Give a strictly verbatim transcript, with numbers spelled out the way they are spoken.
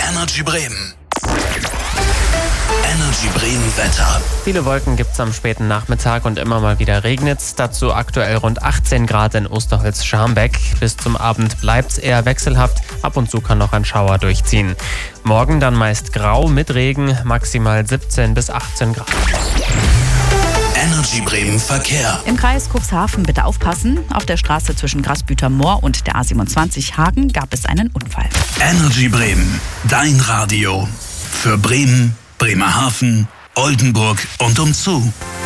Energy Bremen. Energy Bremen Wetter. Viele Wolken gibt es am späten Nachmittag und immer mal wieder regnet's. Dazu aktuell rund achtzehn Grad in Osterholz-Scharmbeck. Bis zum Abend bleibt's eher wechselhaft. Ab und zu kann noch ein Schauer durchziehen. Morgen dann meist grau mit Regen, maximal siebzehn bis achtzehn Grad. Energy Bremen Verkehr. Im Kreis Cuxhaven bitte aufpassen. Auf der Straße zwischen Grasbüter Moor und der A siebenundzwanzig Hagen gab es einen Unfall. Energy Bremen, dein Radio. Für Bremen, Bremerhaven, Oldenburg und umzu.